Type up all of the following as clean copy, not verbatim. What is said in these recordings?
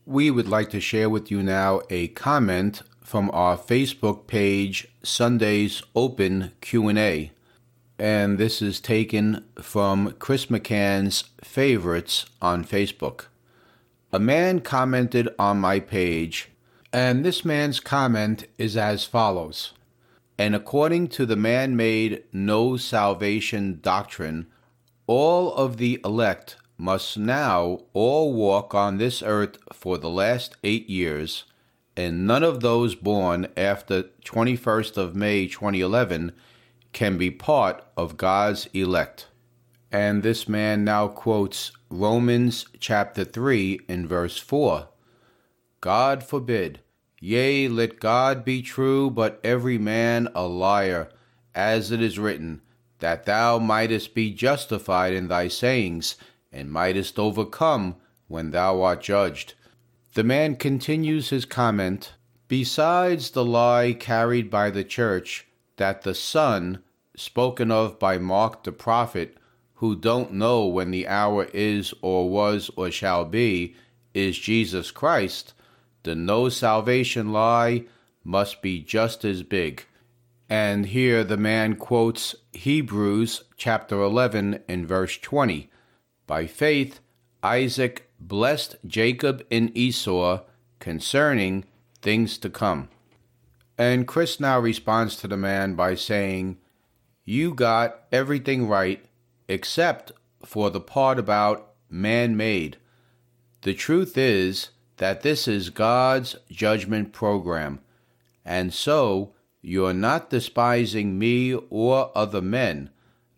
We would like to share with you now a comment from our Facebook page, Sundays Open Q&A. And this is taken from Chris McCann's Favorites on Facebook. A man commented on my page, and this man's comment is as follows. And according to the man-made no salvation doctrine, all of the elect must now all walk on this earth for the last 8 years, and none of those born after 21st of May 2011 can be part of God's elect. And this man now quotes Romans chapter 3 in verse 4. God forbid, yea, let God be true, but every man a liar, as it is written, that thou mightest be justified in thy sayings, and mightest overcome when thou art judged. The man continues his comment, besides the lie carried by the church that the Son, spoken of by Mark the prophet, who don't know when the hour is or was or shall be, is Jesus Christ, the no salvation lie must be just as big. And here the man quotes Hebrews chapter 11 in verse 20. By faith, Isaac blessed Jacob and Esau concerning things to come. And Chris now responds to the man by saying, you got everything right except for the part about man-made. The truth is that this is God's judgment program, and so you're not despising me or other men.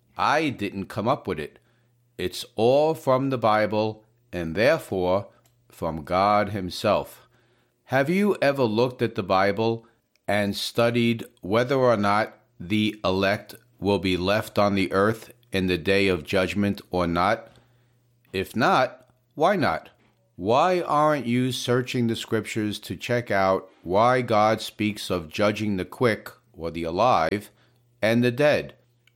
I didn't come up with it. It's all from the Bible, and therefore from God himself. Have you ever looked at the Bible and studied whether or not the elect will be left on the earth in the day of judgment or not? If not, why not? Why aren't you searching the scriptures to check out why God speaks of judging the quick or the alive and the dead?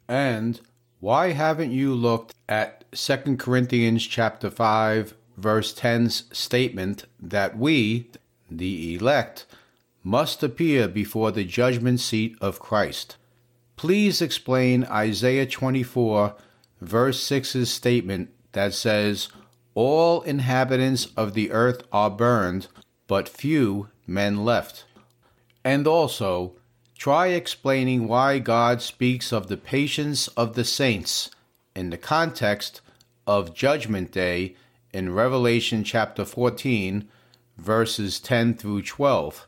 And why haven't you looked at 2 Corinthians chapter 5 verse 10's statement that we, the elect, must appear before the judgment seat of Christ? Please explain Isaiah 24 verse 6's statement that says, all inhabitants of the earth are burned, but few men left. And also, try explaining why God speaks of the patience of the saints in the context of Judgment Day in Revelation chapter 14, verses 10 through 12.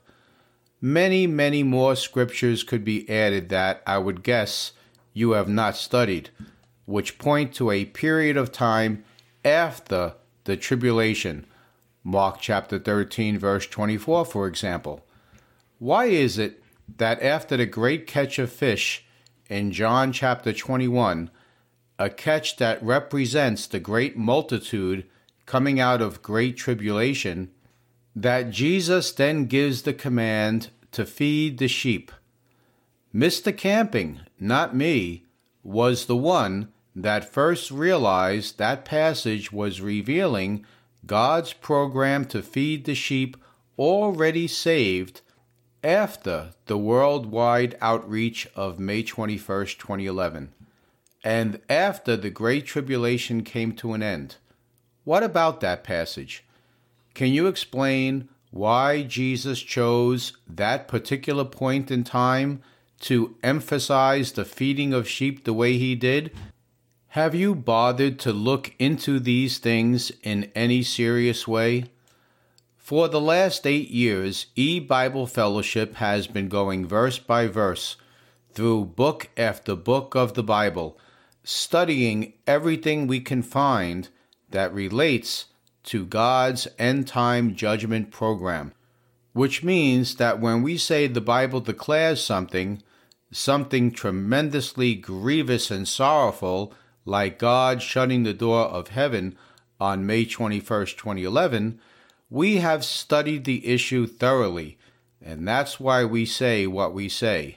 Many, many more scriptures could be added that I would guess you have not studied, which point to a period of time after the tribulation. Mark chapter 13, verse 24, for example. Why is it that after the great catch of fish in John chapter 21, a catch that represents the great multitude coming out of great tribulation, that Jesus then gives the command to feed the sheep? Mr. Camping, not me, was the one that first realized that passage was revealing God's program to feed the sheep already saved after the worldwide outreach of May 21st, 2011, and after the Great Tribulation came to an end. What about that passage? Can you explain why Jesus chose that particular point in time to emphasize the feeding of sheep the way he did? Have you bothered to look into these things in any serious way? For the last 8 years, E-Bible Fellowship has been going verse by verse through book after book of the Bible, studying everything we can find that relates to God's end-time judgment program, which means that when we say the Bible declares something tremendously grievous and sorrowful, like God shutting the door of heaven on May 21st, 2011, we have studied the issue thoroughly, and that's why we say what we say.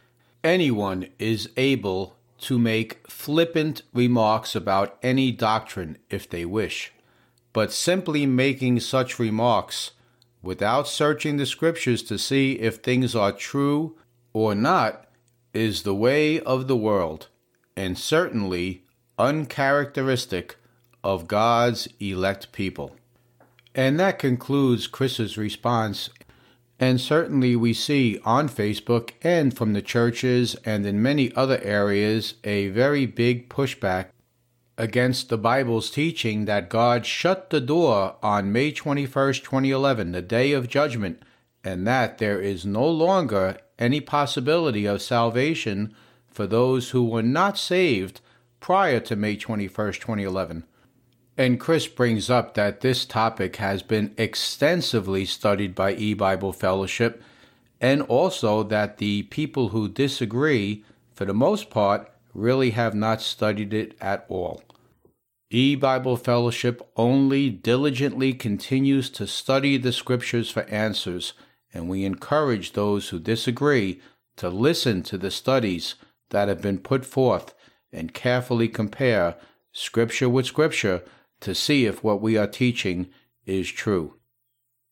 Anyone is able to make flippant remarks about any doctrine if they wish, but simply making such remarks without searching the scriptures to see if things are true or not is the way of the world, and certainly uncharacteristic of God's elect people. And that concludes Chris's response. And certainly we see on Facebook and from the churches and in many other areas a very big pushback against the Bible's teaching that God shut the door on May 21st, 2011, the day of judgment, and that there is no longer any possibility of salvation for those who were not saved prior to May 21st, 2011. And Chris brings up that this topic has been extensively studied by E-Bible Fellowship, and also that the people who disagree, for the most part, really have not studied it at all. E-Bible Fellowship only diligently continues to study the scriptures for answers, and we encourage those who disagree to listen to the studies that have been put forth and carefully compare scripture with scripture to see if what we are teaching is true.